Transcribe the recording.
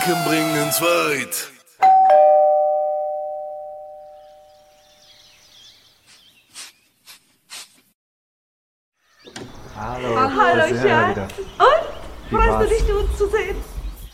Denken bringen's weit. Hallo, Hallo, da sind wir Schatz. wieder. Und? Wie Freust war's? du dich, uns zu sehen?